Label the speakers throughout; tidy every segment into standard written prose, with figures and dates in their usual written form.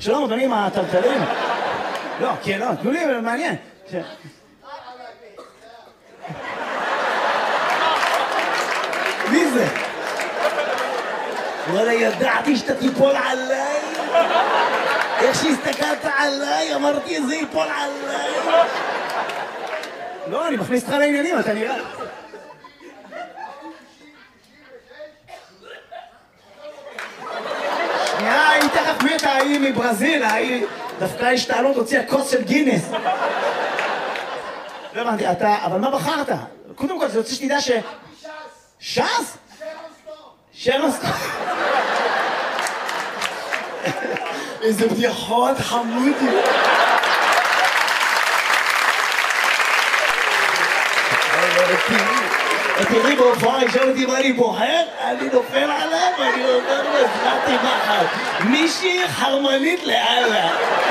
Speaker 1: שלום, אדוני, עם הטלטלים. לא, כן, לא, תנו לי, מעניין. מי זה? וואלה, ידעתי שאתה תיפול עליי. איך שהסתכלת עליי, אמרתי, זה ייפול עליי. לא, אני מכניס אותך לעניינים, אתה נראה. שנייה, היא תכף מתה, היא מברזיל, היא דווקא השתעלות הוציאה כוס של גינס. לא הבנתי, אתה, אבל מה בחרת? קודם כל, זה רוצה שתדע ש... ש"ס? שרון סטון. איזה בדיחות חמודי. תראי בהופעה, ישאל אותי מה אני בוחר, אני נופל עליו ואני אומר לו, הזמנתי מחר. מישהי חרמנית לאללה.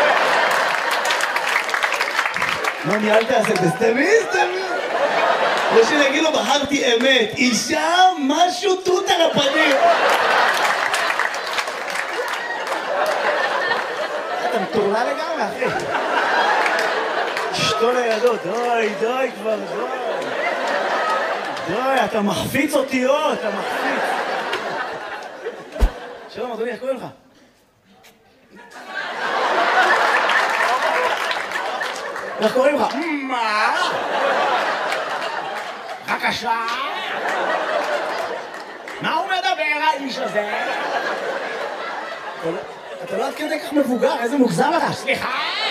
Speaker 1: מה ניהלת עשה? תסתמי. או שנגיד לו, בחרתי אמת. אישה, משהו תות על הפנים. אתה מטורלה לגמרי, אחי. אשתו לידו, די כבר, די, אתה מחפיץ אותיות, אתה מחפיץ. שלום, אדוני, איך קוראים לך? איך קוראים לך? מה? בבקשה? מה הוא מדבר, האיש הזה? אתה לא עד כדי כך מבוגר, איזה מוגזם אתה? סליחה?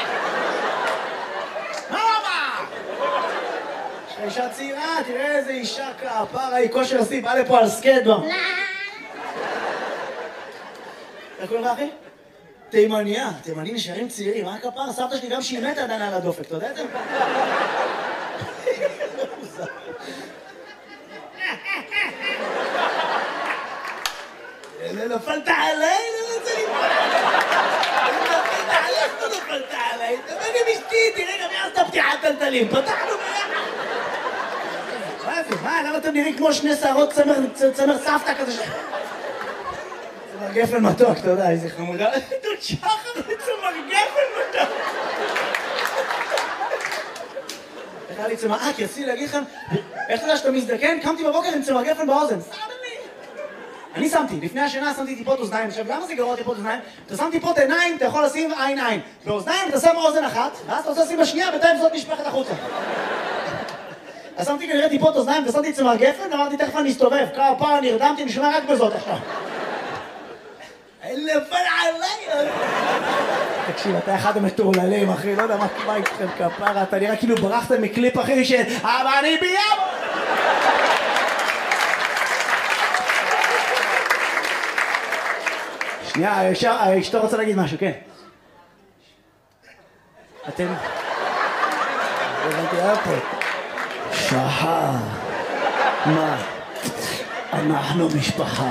Speaker 1: מה הוא אמר? יש לך אישה צעירה, תראה איזה אישה כפרה, היא כושר השיא, באה לפה על סקייטבורד. איך קוראים לך, אחי? תימניה, תימנים נשארים צעירים, מה הכפרה? סבתא שלי גם שהיא מתה עדיין על הדופק, אתה יודע את זה? נפלת עליי? לא רוצה ליפול עליי. נפלת עליי, לא נפלת עליי. תבוא עם אשתי, תראה גם יעשת פתיחת טלטלים. פתחנו ביחד. מה זה? מה? למה אתם נראים כמו שני שערות צמר סבתא כזה? צמר גפן מתוק, אתה יודע, איזה חמודה. דוד שחר צמר גפן מתוק. איך היה לי צמר... כי רציתי להגיד לכם, איך אתה יודע שאתה מזדקן? קמתי בבוקר עם צמר גפן באוזן. אני שמתי, לפני השינה שמתי טיפות אוזניים. עכשיו, למה זה גרוע טיפות אוזניים? אתה שם טיפות עיניים, אתה יכול לשים עין. באוזניים אתה שם אוזן אחת, ואז אתה רוצה לשים בשנייה, בינתיים זאת נשפכת החוצה. אז שמתי כנראה טיפות אוזניים, ושמתי צמר גפן, אמרתי, תכף אני אסתובב. כמה נרדמתי, נשמע רק בזאת עכשיו. נפל עליי! תקשיב, אתה אחד המטורללים, אחי, לא יודע מה איתכם כפרה, אתה נראה כאילו ברחת מקליפ, אחי, אבל אני ביאבו! שנייה, אשתו רוצה להגיד משהו, כן. אתם... הבנתי, היה פה. שחר. מה? אנחנו משפחה.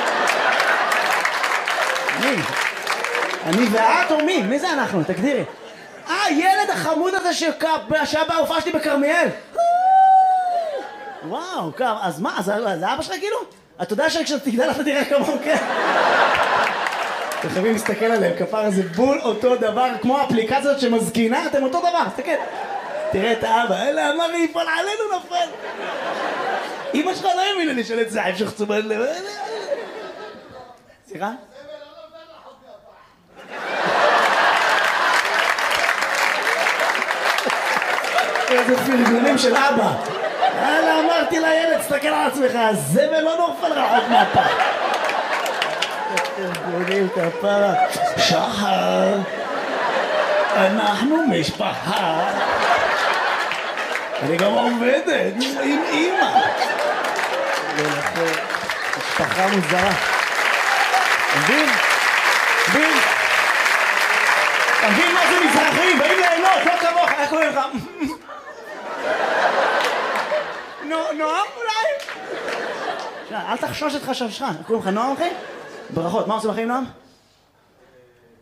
Speaker 1: מי? אני ואת או מי? מי זה אנחנו? תגדירי. ילד החמוד הזה שהיה בהופעה שלי בכרמיאל. וואו, אז מה? זה אבא שלך כאילו? אתה יודע שכשאתה תגדל אתה תראה כמוהו, כן? אתם חייבים להסתכל עליהם, כפרה זה בול אותו דבר, כמו האפליקציות שמזקינה, אתם אותו דבר, תסתכל. תראה את האבא, אלה אמר לי, יפול עלינו נפל. אמא שלך לא האמינה לי של את זה, הם שחצו בלב. סליחה? איזה פרגונים של אבא. יאללה, אמרתי לילד, תסתכל על עצמך, הזבל לא נופל רחוק מהפח. ארגונים כפרה. שחר, אנחנו משפחה. אני גם עובדת עם אמא. משפחה מוזרה. מבין? אתה מבין מה זה מזרחים? באים ליהנות, לא כמוך, איך קוראים לך? נועם אולי? אל תחשוש את חשבשך, קוראים לך נועם אחי? ברכות, מה עושים לכם נועם?